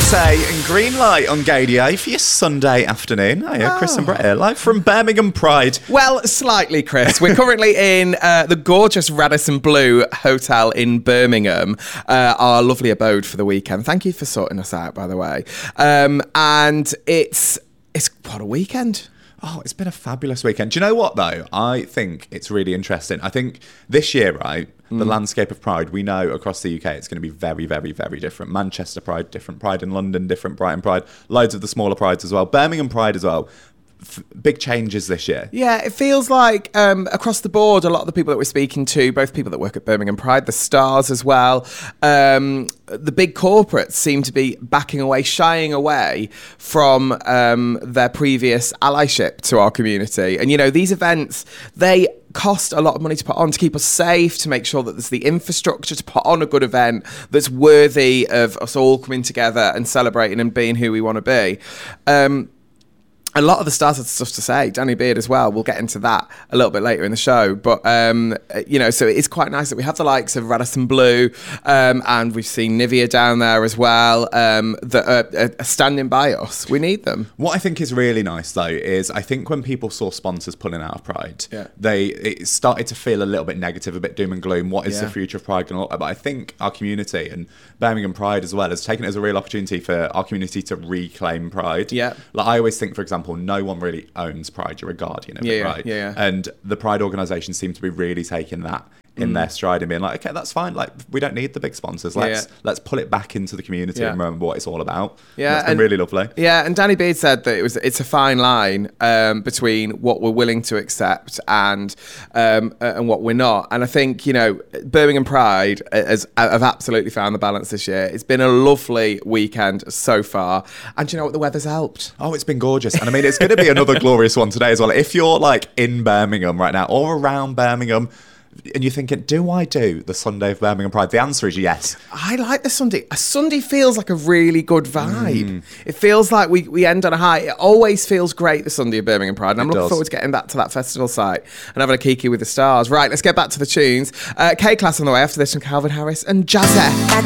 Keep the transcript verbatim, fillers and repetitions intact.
Beyonce and Green Light on Gaydio for your Sunday afternoon. Hiya, oh. Chris and Brett here, live from Birmingham Pride. Well, slightly, Chris. We're currently in uh, the gorgeous Radisson Blu Hotel in Birmingham, uh, our lovely abode for the weekend. Thank you for sorting us out, by the way. Um, and it's it's what a weekend. Oh, it's been a fabulous weekend. Do you know what, though? I think it's really interesting. I think this year, right, mm. the landscape of Pride, we know across the U K it's going to be very, very, very different. Manchester Pride, different Pride in London, different Brighton Pride, loads of the smaller Prides as well. Birmingham Pride as well. F- big changes this year. Yeah, it feels like um, across the board, a lot of the people that we're speaking to, both people that work at Birmingham Pride, the stars as well, um, the big corporates seem to be backing away, shying away from um, their previous allyship to our community. And, you know, these events, they cost a lot of money to put on, to keep us safe, to make sure that there's the infrastructure to put on a good event that's worthy of us all coming together and celebrating and being who we want to be. Um, A lot of the stars had stuff to say. Danny Beard as well. We'll get into that a little bit later in the show. But, um, you know, so it's quite nice that we have the likes of Radisson Blu um, and we've seen Nivea down there as well um, that are, are standing by us. We need them. What I think is really nice, though, is I think when people saw sponsors pulling out of Pride, yeah. they it started to feel a little bit negative, a bit doom and gloom. What is yeah. the future of Pride going to look like? But I think our community and Birmingham Pride as well has taken it as a real opportunity for our community to reclaim Pride. Yeah. Like I always think, for example, no one really owns Pride. You're a guardian of yeah, it, right? Yeah, yeah. And the Pride organisation seem to be really taking that in mm. their stride and being like, okay, that's fine. Like, we don't need the big sponsors. Let's yeah, yeah. let's pull it back into the community yeah. and remember what it's all about. Yeah, and it's been and, really lovely. Yeah, and Danny Beard said that it was it's a fine line um, between what we're willing to accept and um, and what we're not. And I think, you know, Birmingham Pride has have absolutely found the balance this year. It's been a lovely weekend so far, and you know what, the weather's helped. Oh, it's been gorgeous, and I mean, it's going to be another glorious one today as well. If you're like in Birmingham right now or around Birmingham, and you're thinking, do I do the Sunday of Birmingham Pride? The answer is yes. I like the Sunday. A Sunday feels like a really good vibe. Mm. It feels like we, we end on a high. It always feels great, the Sunday of Birmingham Pride. And I'm it looking does. forward to getting back to that festival site and having a kiki with the stars. Right, let's get back to the tunes. Uh, K-Class on the way after this from Calvin Harris and Jazzy.